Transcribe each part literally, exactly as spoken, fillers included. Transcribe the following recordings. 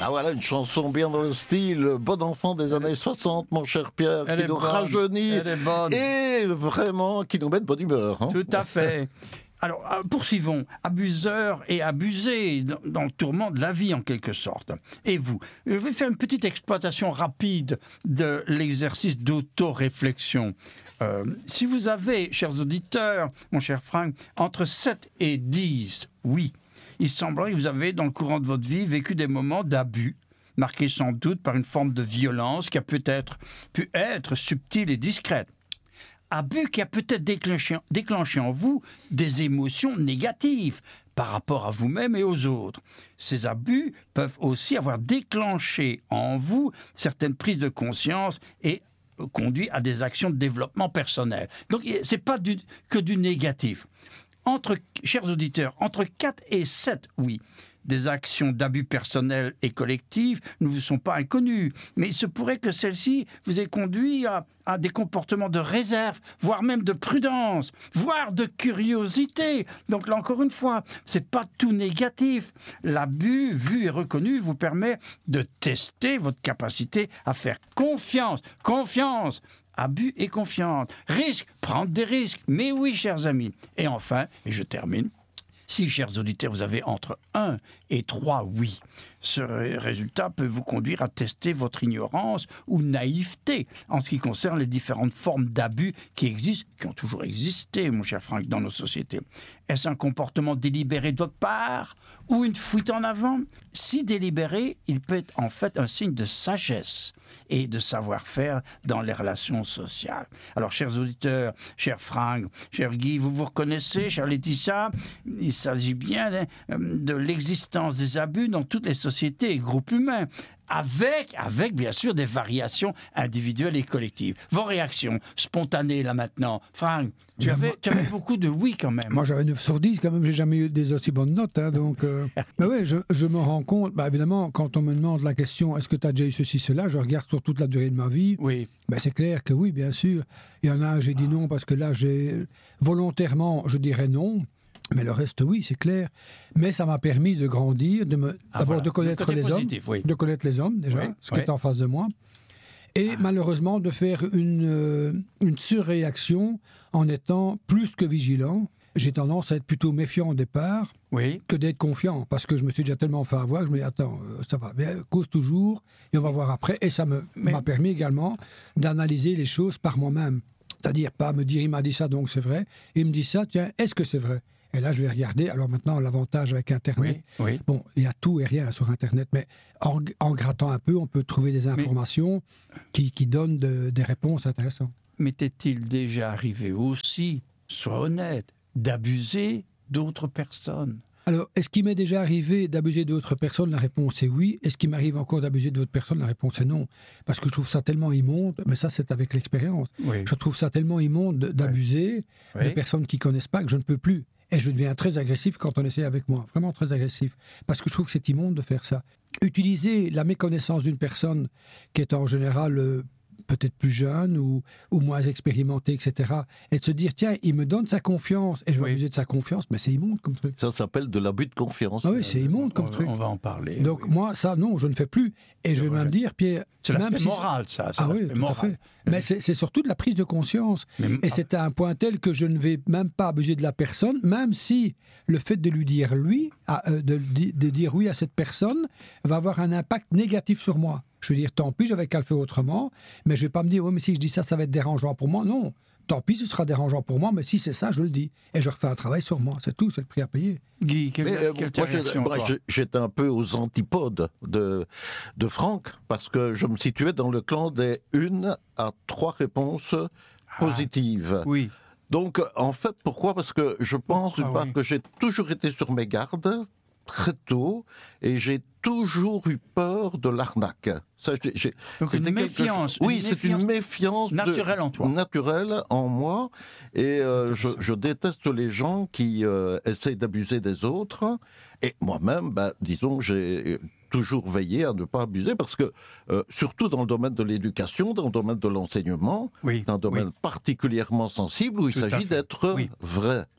Ah voilà, une chanson bien dans le style Bon enfant des années soixante, mon cher Pierre, Elle qui est nous bonne, rajeunit elle est bonne. et vraiment qui nous met de bonne humeur. Hein. Tout à fait. Alors, euh, poursuivons. Abuseur et abusé dans, dans le tourment de la vie, en quelque sorte. Et vous? Je vais faire une petite exploitation rapide de l'exercice d'autoréflexion. Euh, si vous avez, chers auditeurs, mon cher Franck, entre sept et dix, oui, il semblerait que vous avez, dans le courant de votre vie, vécu des moments d'abus, marqués sans doute par une forme de violence qui a peut-être pu être subtile et discrète. Abus qui a peut-être déclenché, déclenché en vous des émotions négatives par rapport à vous-même et aux autres. Ces abus peuvent aussi avoir déclenché en vous certaines prises de conscience et conduit à des actions de développement personnel. Donc, ce n'est pas du, que du négatif. Entre, chers auditeurs, entre quatre et sept, oui, des actions d'abus personnels et collectifs ne vous sont pas inconnues, mais il se pourrait que celles-ci vous aient conduit à, à des comportements de réserve, voire même de prudence, voire de curiosité. Donc là encore une fois, c'est pas tout négatif. L'abus, vu et reconnu, vous permet de tester votre capacité à faire confiance. Confiance! Abus et confiance. Risque, prendre des risques. Mais oui, chers amis. Et enfin, et je termine, si, chers auditeurs, vous avez entre un et trois oui, ce résultat peut vous conduire à tester votre ignorance ou naïveté en ce qui concerne les différentes formes d'abus qui existent, qui ont toujours existé, mon cher Franck, dans nos sociétés. Est-ce un comportement délibéré de votre part ou une fuite en avant? Si délibéré, il peut être en fait un signe de sagesse et de savoir-faire dans les relations sociales. Alors, chers auditeurs, cher Franck, cher Guy, vous vous reconnaissez, chère Laetitia, il s'agit bien de l'existence des abus dans toutes les sociétés et groupes humains, avec, avec bien sûr des variations individuelles et collectives. Vos réactions spontanées là maintenant, Franck, tu, avais, moi, tu avais beaucoup de oui quand même. Moi j'avais neuf sur dix quand même, j'ai jamais eu des aussi bonnes notes, hein, donc... Euh... bah oui, je, je me rends compte, bah évidemment, quand on me demande la question, est-ce que tu as déjà eu ceci, cela, je regarde sur toute la durée de ma vie. Oui. Bah c'est clair que oui, bien sûr. Il y en a, j'ai dit non parce que là, j'ai volontairement, je dirais non. Mais le reste, oui, c'est clair. Mais ça m'a permis de grandir, de me, ah, d'abord voilà. de connaître les positif, hommes, oui. de connaître les hommes déjà, oui, ce qui oui. est en face de moi, et ah. malheureusement de faire une, euh, une surréaction en étant plus que vigilant. J'ai tendance à être plutôt méfiant au départ oui. que d'être confiant, parce que je me suis déjà tellement fait avoir que je me dis, attends, euh, ça va, bien, cause toujours, et on va voir après. Et ça me, Mais... m'a permis également d'analyser les choses par moi-même. C'est-à-dire pas me dire, il m'a dit ça, donc c'est vrai. Il me dit ça, tiens, est-ce que c'est vrai ? Et là, je vais regarder. Alors maintenant, l'avantage avec Internet, oui, oui. bon, il y a tout et rien sur Internet, mais en, en grattant un peu, on peut trouver des informations mais, qui, qui donnent de, des réponses intéressantes. Mais t'est-il déjà arrivé aussi, sois honnête, d'abuser d'autres personnes ? Alors, est-ce qu'il m'est déjà arrivé d'abuser d'autres personnes ? La réponse est oui. Est-ce qu'il m'arrive encore d'abuser d'autres personnes ? La réponse est non. Parce que je trouve ça tellement immonde, mais ça, c'est avec l'expérience. Oui. Je trouve ça tellement immonde d'abuser oui. de oui. personnes qui ne connaissent pas que je ne peux plus. Et je deviens très agressif quand on essaie avec moi, vraiment très agressif, parce que je trouve que c'est immonde de faire ça. Utiliser la méconnaissance d'une personne qui est en général euh, peut-être plus jeune ou, ou moins expérimentée, et cetera, et de se dire, tiens, il me donne sa confiance, et je vais oui. abuser de sa confiance, mais c'est immonde comme truc. Ça s'appelle de l'abus de confiance. Ah oui, c'est immonde comme on, truc. On va en parler. Donc oui. moi, ça, non, je ne fais plus. Et je vais ouais. même dire, Pierre... C'est l'aspect si moral, ça. C'est ah oui, tout moral. à fait. Mais c'est, c'est surtout de la prise de conscience. Mais, et c'est à un point tel que je ne vais même pas abuser de la personne, même si le fait de lui dire lui, à, euh, de, de dire oui à cette personne, va avoir un impact négatif sur moi. Je veux dire, tant pis, j'avais qu'à le faire autrement, mais je ne vais pas me dire, oui, mais si je dis ça, ça va être dérangeant pour moi. Non, tant pis, ce sera dérangeant pour moi, mais si c'est ça, je le dis. Et je refais un travail sur moi, c'est tout, c'est le prix à payer. Guy, quelle, mais, euh, quelle moi, réaction, moi, j'étais un peu aux antipodes de, de Franck, parce que je me situais dans le clan des une à trois réponses positives. Ah, oui. Donc, en fait, pourquoi ? Parce que je pense, ah, d'une part, oui. que j'ai toujours été sur mes gardes, très tôt, et j'ai toujours eu peur de l'arnaque. Ça, j'ai, j'ai, Donc une méfiance. Chose... Oui, une c'est méfiance une méfiance naturelle de... en toi. Naturelle en moi, et euh, je, je déteste les gens qui euh, essayent d'abuser des autres. Et moi-même, bah, disons, j'ai toujours veillé à ne pas abuser, parce que euh, surtout dans le domaine de l'éducation, dans le domaine de l'enseignement, oui, c'est un domaine oui. particulièrement sensible où il Tout s'agit d'être oui. vrai.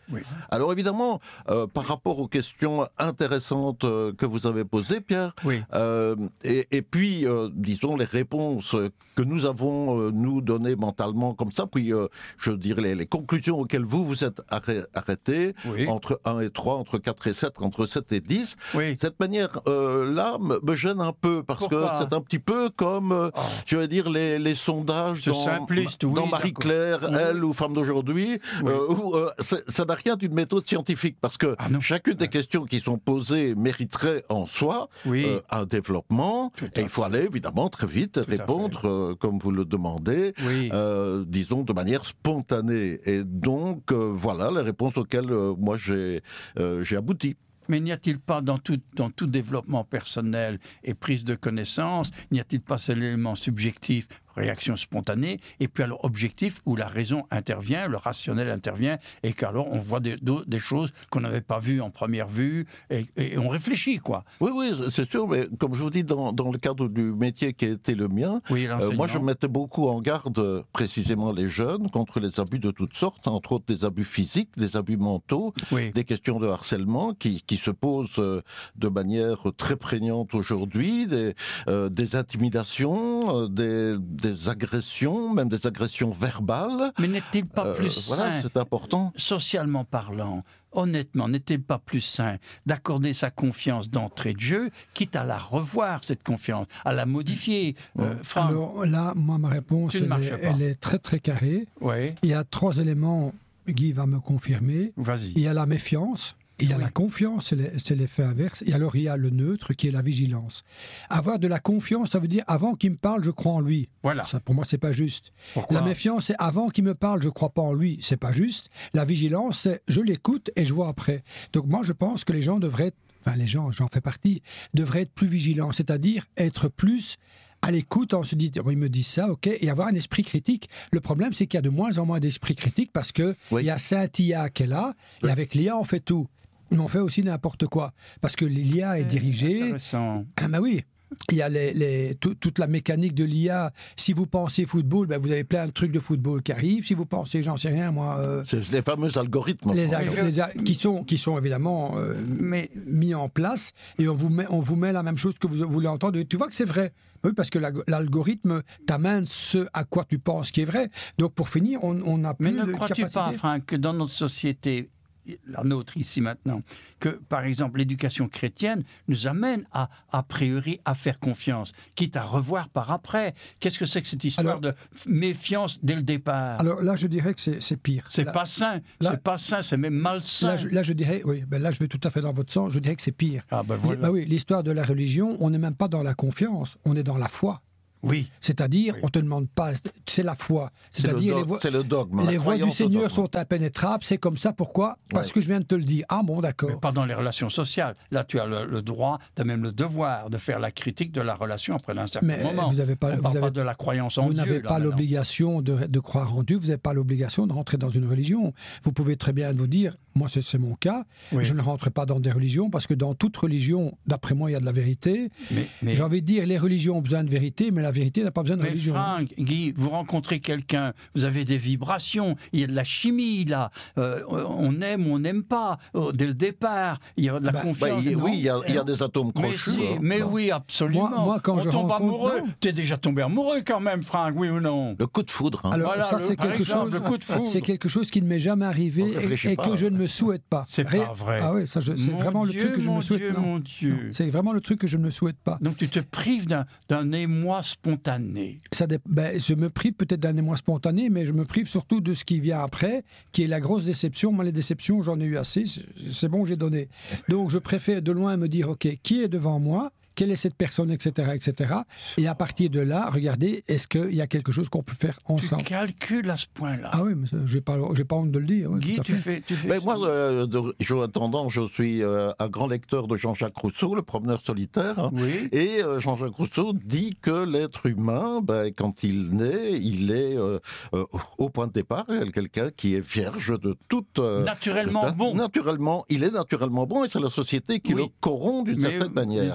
Oui. Alors évidemment, euh, par rapport aux questions intéressantes euh, que vous avez posées, Pierre, oui. euh, et, et puis, euh, disons, les réponses que nous avons, euh, nous, données mentalement comme ça, puis, euh, je dirais, les, les conclusions auxquelles vous vous êtes arrê- arrêtés, oui. entre un et trois, entre quatre et sept, entre sept et dix, oui. cette manière-là euh, me, me gêne un peu, parce Pourquoi? que c'est un petit peu comme, euh, oh. je vais dire, les, les sondages dans, simpliste, oui, dans Marie-Claire, oui. Elle ou Femme d'aujourd'hui, oui. euh, où euh, ça n'a rien d'une méthode scientifique, parce que ah chacune des questions qui sont posées mériterait en soi oui. euh, un développement, et il faut aller évidemment très vite Tout répondre, euh, comme vous le demandez, oui. euh, disons de manière spontanée. Et donc, euh, voilà les réponses auxquelles euh, moi j'ai, euh, j'ai abouti. Mais n'y a-t-il pas dans tout, dans tout développement personnel et prise de connaissance, n'y a-t-il pas cet élément subjectif, réaction spontanée, et puis alors objectif où la raison intervient, le rationnel intervient, et qu'alors on voit des, des choses qu'on n'avait pas vues en première vue, et, et on réfléchit, quoi. Oui, oui, c'est sûr, mais comme je vous dis, dans, dans le cadre du métier qui a été le mien, oui, euh, moi je mettais beaucoup en garde précisément les jeunes contre les abus de toutes sortes, entre autres des abus physiques, des abus mentaux, oui. des questions de harcèlement qui, qui se posent de manière très prégnante aujourd'hui, des, euh, des intimidations, des des agressions, même des agressions verbales. Mais n'est-il pas euh, plus voilà, sain, c'est important. Socialement parlant, honnêtement, n'est-il pas plus sain d'accorder sa confiance d'entrée de jeu, quitte à la revoir, cette confiance, à la modifier euh, Franck, alors là, moi, ma réponse, elle est, elle est très très carrée. Oui. Il y a trois éléments, Guy va me confirmer. Vas-y. Il y a la méfiance. Il y a oui. la confiance, c'est l'effet inverse. Et alors, il y a le neutre qui est la vigilance. Avoir de la confiance, ça veut dire avant qu'il me parle, je crois en lui. Voilà. Ça, pour moi, c'est pas juste. Pourquoi? La méfiance, c'est avant qu'il me parle, je crois pas en lui. C'est pas juste. La vigilance, c'est je l'écoute et je vois après. Donc, moi, je pense que les gens devraient être, enfin, les gens, j'en fais partie, devraient être plus vigilants. C'est-à-dire être plus à l'écoute, on se dit, oh, il me dit ça, ok, et avoir un esprit critique. Le problème, c'est qu'il y a de moins en moins d'esprit critique parce que oui. il y a Saint-I A qui est là, oui. et avec l'I A, on fait tout. Mais on fait aussi n'importe quoi. Parce que l'I A est dirigée... Intéressant. Ah ben oui, il y a les, les, tout, toute la mécanique de l'I A. Si vous pensez football, ben vous avez plein de trucs de football qui arrivent. Si vous pensez, j'en sais rien, moi... Euh, c'est les fameux algorithmes. Les algorithmes les, qui, sont, qui sont évidemment euh, mais, mis en place. Et on vous, met, on vous met la même chose que vous voulez entendre. Et tu vois que c'est vrai. Oui, parce que l'algorithme t'amène ce à quoi tu penses qui est vrai. Donc pour finir, on n'a plus de capacité. Mais ne crois-tu pas, Franck, que dans notre société... la nôtre ici maintenant, que par exemple l'éducation chrétienne nous amène à, a priori à faire confiance, quitte à revoir par après. Qu'est-ce que c'est que cette histoire alors, de méfiance dès le départ? Alors là, je dirais que c'est pire. C'est pas sain, c'est pas sain, c'est même malsain. Là je, là, je dirais, oui, ben là, je vais tout à fait dans votre sens, je dirais que c'est pire. Ah ben voilà. Ben oui, l'histoire de la religion, on n'est même pas dans la confiance, on est dans la foi. Oui. C'est-à-dire, oui. on ne te demande pas, c'est la foi. C'est-à-dire, le, do les, le dogme. Les voies du Seigneur sont impénétrables, c'est comme ça, pourquoi? Parce ouais. que je viens de te le dire. Ah bon, d'accord. Mais pas dans les relations sociales. Là, tu as le, le droit, tu as même le devoir de faire la critique de la relation après un certain Mais moment. Vous n'avez pas, on vous parle avez, pas de la croyance en vous Dieu. Vous n'avez pas l'obligation de, de croire en Dieu, vous n'avez pas l'obligation de rentrer dans une religion. Vous pouvez très bien vous dire, moi c'est mon cas, oui. je ne rentre pas dans des religions, parce que dans toute religion, d'après moi, il y a de la vérité. Mais, mais... J'ai envie de dire, les religions ont besoin de vérité, mais la vérité n'a pas besoin de mais religion. Franck, Guy, vous rencontrez quelqu'un, vous avez des vibrations, il y a de la chimie là, euh, on aime ou on n'aime pas, euh, dès le départ, il y a de la bah, confiance. Bah, y, oui, il y, a, il y a des atomes crochus. Mais, si, hein, mais bah. oui, absolument. Moi, moi quand on je tombe rencontre... amoureux, t'es déjà tombé amoureux quand même, Franck, oui ou non? Le coup de foudre. Hein. Alors voilà, ça, c'est quelque, quelque chose qui ne m'est jamais arrivé et, et pas, que hein. je ne me souhaite pas. C'est Ré... pas vrai. Ah oui, c'est vraiment Dieu, le truc que je mon me souhaite. Dieu, non, mon Dieu. C'est vraiment le truc que je ne me souhaite pas. Donc tu te prives d'un émoi spontané. Ça dé... ben, je me prive peut-être d'un émoi spontané, mais je me prive surtout de ce qui vient après, qui est la grosse déception. Moi, les déceptions, j'en ai eu assez. C'est bon, j'ai donné. Donc, je préfère de loin me dire, OK, qui est devant moi ? Quelle est cette personne, et cetera, et cetera. Et à partir de là, regardez, est-ce qu'il y a quelque chose qu'on peut faire ensemble? Tu calcules à ce point-là. Ah oui, mais je n'ai pas, pas honte de le dire. Oui, Guy, tu fais, tu fais mais moi, euh, de, je, attendant, je suis euh, un grand lecteur de Jean-Jacques Rousseau, le promeneur solitaire. Hein, oui. Et euh, Jean-Jacques Rousseau dit que l'être humain, ben, quand il naît, il est euh, euh, au point de départ, quelqu'un qui est vierge de toute... Euh, naturellement de, bon. Naturellement, il est naturellement bon et c'est la société qui oui. le corrompt d'une certaine manière. D'une certaine hein. façon.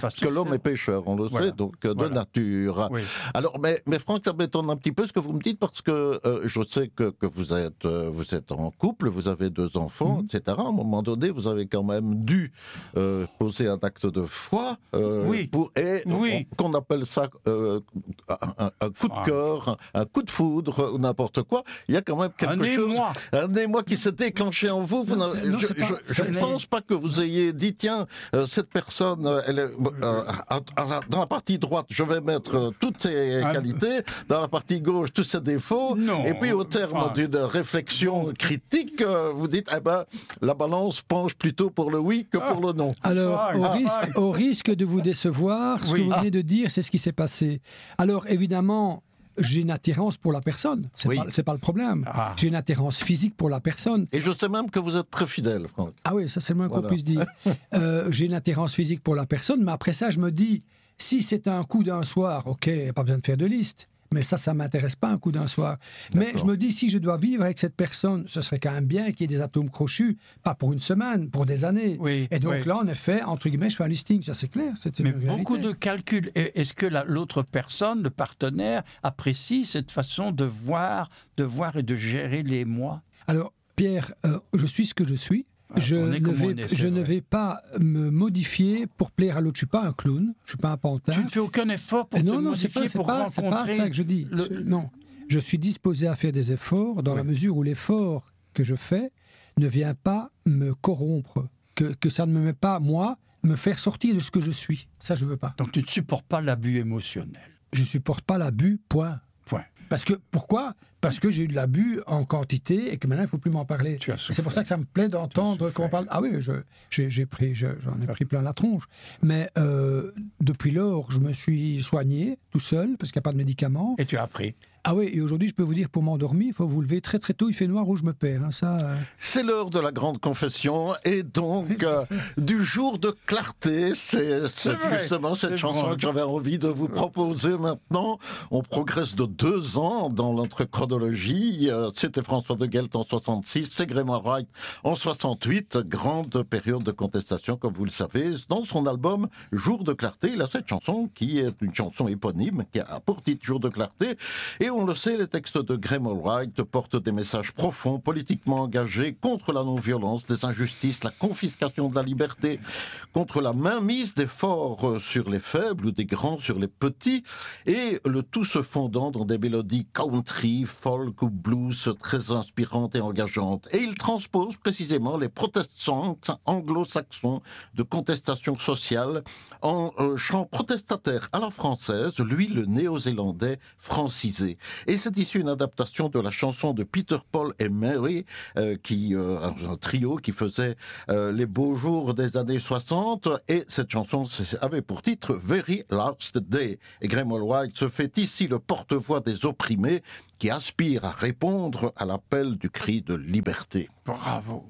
parce que l'homme est pécheur, on le voilà. sait, donc de voilà. nature. Oui. Alors, mais, mais Franck, ça m'étonne un petit peu ce que vous me dites, parce que euh, je sais que, que vous, êtes, euh, vous êtes en couple, vous avez deux enfants, mm-hmm. et cetera. À un moment donné, vous avez quand même dû euh, poser un acte de foi, euh, oui. pour, et oui. on, qu'on appelle ça euh, un, un coup de ah. cœur, un coup de foudre, ou n'importe quoi. Il y a quand même quelque un chose, émoi. un émoi qui s'est déclenché en vous. vous non, non, je ne pense pas que vous ayez dit, tiens, euh, cette personne, elle est, euh, à, à la, dans la partie droite, je vais mettre euh, toutes ses ah. qualités, dans la partie gauche, tous ses défauts, non. et puis au terme enfin. d'une réflexion non. critique, euh, vous dites, eh ben, la balance penche plutôt pour le oui que ah. pour le non. Alors, ah. au, Ah. risque, Ah. au risque de vous décevoir, ce oui. que vous venez ah. de dire, c'est ce qui s'est passé. Alors, évidemment, j'ai une attirance pour la personne, c'est oui. pas, c'est pas le problème. Ah. J'ai une attirance physique pour la personne. Et je sais même que vous êtes très fidèle, Franck. Ah oui, ça c'est le moins voilà. qu'on puisse dire. euh, j'ai une attirance physique pour la personne, mais après ça, je me dis, si c'est un coup d'un soir, ok, pas besoin de faire de liste. Mais ça, ça ne m'intéresse pas un coup d'un soir. D'accord. Mais je me dis, si je dois vivre avec cette personne, ce serait quand même bien qu'il y ait des atomes crochus, pas pour une semaine, pour des années. Oui, et donc oui. là, en effet, entre guillemets, je fais un listing, ça c'est clair. C'est Mais une beaucoup de calculs. Est-ce que la, l'autre personne, le partenaire, apprécie cette façon de voir, de voir et de gérer les mois ? Alors, Pierre, euh, je suis ce que je suis. Je, ne vais, est, je ne vais pas me modifier pour plaire à l'autre. Je ne suis pas un clown, je ne suis pas un pantin. Tu ne fais aucun effort pour non, te non, modifier, c'est pas, pour c'est pas, rencontrer... c'est pas ça que je dis. Le... Je, non, je suis disposé à faire des efforts dans oui. la mesure où l'effort que je fais ne vient pas me corrompre, que, que ça ne me met pas, moi, me faire sortir de ce que je suis. Ça, je ne veux pas. Donc tu ne supportes pas l'abus émotionnel ? Je ne supporte pas l'abus, point. Point. Parce que, pourquoi ? Parce que j'ai eu de l'abus en quantité et que maintenant, il ne faut plus m'en parler. C'est pour ça que ça me plaît d'entendre qu'on parle... Ah oui, je, j'ai, j'ai pris, je, j'en ai pris plein la tronche. Mais euh, depuis lors, je me suis soigné tout seul, parce qu'il n'y a pas de médicaments. Et tu as appris ? Ah oui, et aujourd'hui, je peux vous dire, pour m'endormir, il faut vous lever très très tôt, il fait noir ou je me perds. Hein, ça, euh... C'est l'heure de la grande confession, et donc, euh, du jour de clarté, c'est, c'est, c'est justement cette c'est chanson vrai. que j'avais envie de vous proposer maintenant. On progresse de deux ans dans notre chronologie. Euh, c'était François de Guelt en soixante-six, c'est Graham Wright en soixante-huit, grande période de contestation, comme vous le savez. Dans son album Jour de clarté, il a cette chanson qui est une chanson éponyme, qui a pour titre Jour de clarté, et on le sait, les textes de Graham Wright portent des messages profonds, politiquement engagés, contre la non-violence, les injustices, la confiscation de la liberté, contre la mainmise des forts sur les faibles ou des grands sur les petits, et le tout se fondant dans des mélodies country, folk ou blues très inspirantes et engageantes. Et il transpose précisément les protestants anglo-saxons de contestation sociale en euh, chant protestataire à la française, lui le néo-zélandais francisé. Et c'est ici une adaptation de la chanson de Peter, Paul et Mary, euh, qui, euh, un trio qui faisait euh, les beaux jours des années soixante, et cette chanson avait pour titre Very Last Day. Et Graham Wright se fait ici le porte-voix des opprimés qui aspirent à répondre à l'appel du cri de liberté. Bravo.